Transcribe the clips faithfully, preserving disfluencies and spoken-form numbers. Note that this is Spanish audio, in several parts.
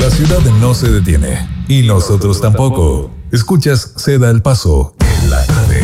La ciudad no se detiene y nosotros tampoco. Escuchas Ceda el Paso en la clave.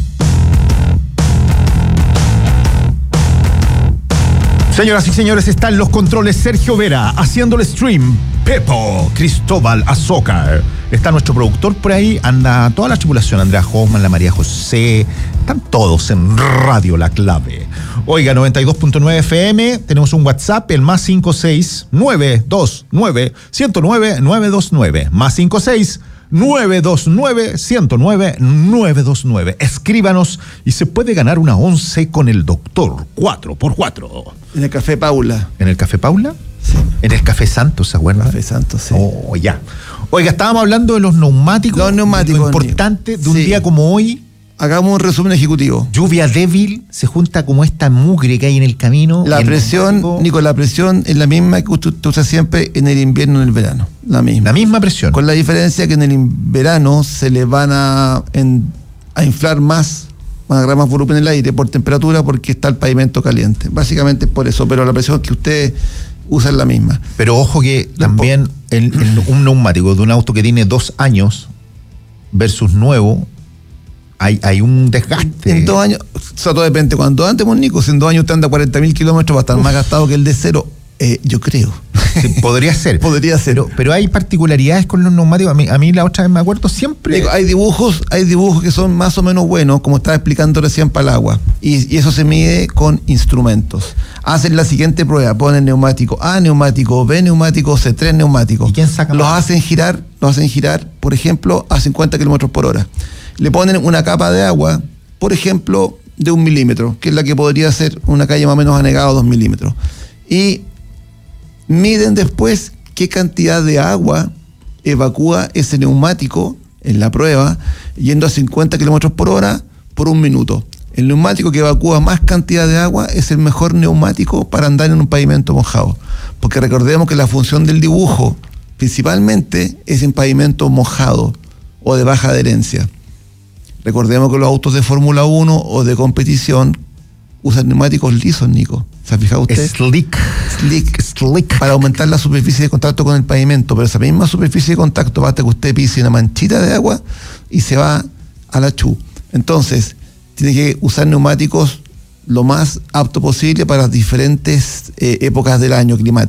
Señoras y señores, están los controles Sergio Vera, haciendo el stream Pepo Cristóbal Azócar. Está nuestro productor por ahí, anda toda la tripulación, Andrea Hoffman, la María José, están todos en Radio La Clave. Oiga, noventa y dos punto nueve F M, tenemos un WhatsApp, el más cinco seis nueve dos nueve uno cero nueve nueve dos nueve, más cinco seis nueve dos nueve uno cero nueve nueve dos nueve. Escríbanos y se puede ganar una once con el doctor cuatro por cuatro. En el Café Paula. ¿En el Café Paula? Sí. En el Café Santos, ¿se acuerdan? Café Santos, sí. Oh, ya. Oiga, estábamos hablando de los neumáticos. Los neumáticos. Lo importante de un sí. día como hoy. Hagamos un resumen ejecutivo. Lluvia débil, se junta como esta mugre que hay en el camino. La el presión, neumático, Nico, la presión es la misma que usted usa siempre en el invierno y en el verano. La misma. La misma presión. Con la diferencia que en el verano se le van a, en, a inflar más, van a agarrar más volumen en el aire por temperatura porque está el pavimento caliente. Básicamente es por eso, pero la presión que usted usa es la misma. Pero ojo que también el, el, un neumático de un auto que tiene dos años versus nuevo, Hay, hay un desgaste. En dos años, o sea, todo depende. Cuando antes, Nico, si en dos años usted anda cuarenta mil kilómetros, va a estar Uf. más gastado que el de cero. Eh, yo creo. Sí, podría ser. Podría ser. Pero, pero hay particularidades con los neumáticos. A mí, a mí la otra vez me acuerdo siempre. Digo, hay dibujos, hay dibujos que son más o menos buenos, como estaba explicando recién Palagua. Y, y eso se mide con instrumentos. Hacen la siguiente prueba, ponen neumático A, neumático B, neumático C, tres neumáticos. ¿Y quién saca los más? hacen girar, los hacen girar, por ejemplo, a cincuenta kilómetros por hora. Le ponen una capa de agua, por ejemplo, de un milímetro, que es la que podría ser una calle más o menos anegada a dos milímetros. Y miden después qué cantidad de agua evacúa ese neumático en la prueba, yendo a cincuenta kilómetros por hora por un minuto. El neumático que evacúa más cantidad de agua es el mejor neumático para andar en un pavimento mojado. Porque recordemos que la función del dibujo, principalmente, es en pavimento mojado o de baja adherencia. Recordemos que los autos de Fórmula uno o de competición usan neumáticos lisos, Nico. ¿Se ha fijado usted? Slick. Slick. Slick. Para aumentar la superficie de contacto con el pavimento. Pero esa misma superficie de contacto basta que usted pise una manchita de agua y se va a la chu. Entonces, tiene que usar neumáticos lo más apto posible para las diferentes eh, épocas del año climáticas.